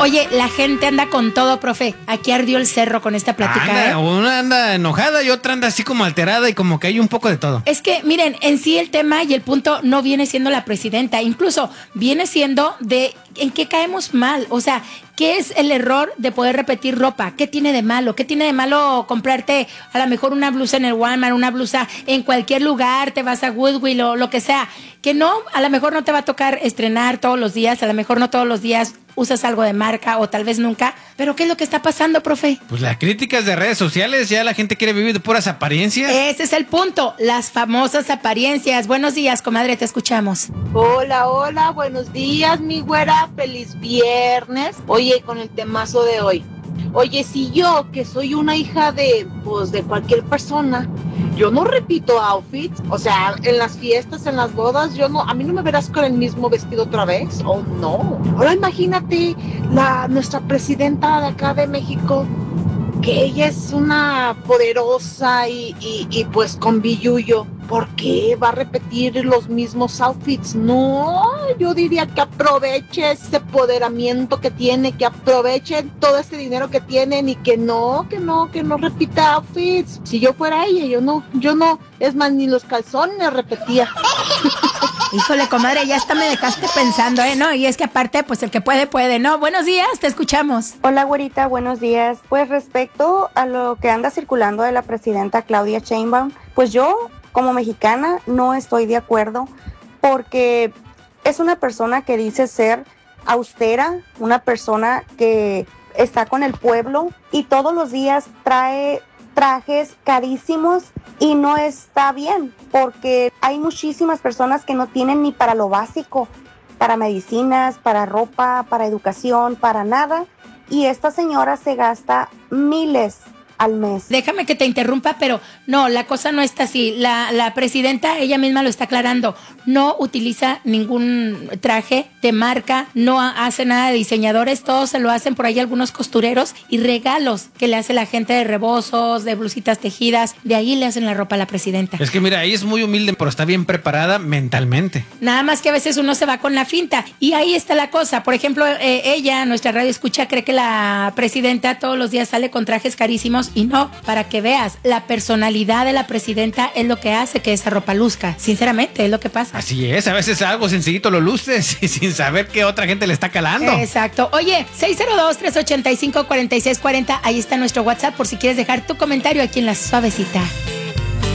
Oye, la gente anda con todo, profe. Aquí ardió el cerro con esta plática. Una anda enojada y otra anda así como alterada y como que hay un poco de todo. Es que, miren, en sí el tema y el punto no viene siendo la presidenta. Incluso viene siendo de en qué caemos mal. O sea, ¿qué es el error de poder repetir ropa? ¿Qué tiene de malo? ¿Qué tiene de malo comprarte a lo mejor una blusa en el Walmart, una blusa en cualquier lugar, te vas a Goodwill o lo que sea? Que no, a lo mejor no te va a tocar estrenar todos los días, a lo mejor no todos los días usas algo de marca o tal vez nunca. Pero ¿qué es lo que está pasando, profe? Pues las críticas de redes sociales, ya la gente quiere vivir de puras apariencias. Ese es el punto, las famosas apariencias. Buenos días, comadre, te escuchamos. Hola, buenos días, mi güera, feliz viernes. Oye, con el temazo de hoy. Oye, si yo, que soy una hija de cualquier persona, yo no repito outfits, o sea, en las fiestas, en las bodas, a mí no me verás con el mismo vestido otra vez, no. Ahora imagínate nuestra presidenta de acá de México, que ella es una poderosa y pues con billullo. ¿Por qué va a repetir los mismos outfits? No, yo diría que aproveche ese empoderamiento que tiene, que aproveche todo ese dinero que tienen y que no repita outfits. Si yo fuera ella, yo no, es más, ni los calzones repetía. Híjole, comadre, ya hasta me dejaste pensando, ¿no? Y es que aparte, pues el que puede, ¿no? Buenos días, te escuchamos. Hola, güerita, buenos días. Pues respecto a lo que anda circulando de la presidenta Claudia Sheinbaum, pues yo, como mexicana, no estoy de acuerdo porque es una persona que dice ser austera, una persona que está con el pueblo y todos los días trae trajes carísimos y no está bien porque hay muchísimas personas que no tienen ni para lo básico, para medicinas, para ropa, para educación, para nada, y esta señora se gasta miles al mes. Déjame que te interrumpa, pero no, la cosa no está así. La presidenta, ella misma lo está aclarando, no utiliza ningún traje de marca, no hace nada de diseñadores, todos se lo hacen por ahí algunos costureros y regalos que le hace la gente de rebozos, de blusitas tejidas, de ahí le hacen la ropa a la presidenta. Es que mira, ella es muy humilde, pero está bien preparada mentalmente. Nada más que a veces uno se va con la finta y ahí está la cosa. Por ejemplo, ella, nuestra radio escucha, cree que la presidenta todos los días sale con trajes carísimos y no, para que veas, la personalidad de la presidenta es lo que hace que esa ropa luzca. Sinceramente, es lo que pasa. Así es, a veces algo sencillito lo luces y sin saber que otra gente le está calando. Exacto. Oye, 602-385-4640, ahí está nuestro WhatsApp por si quieres dejar tu comentario aquí en La Suavecita.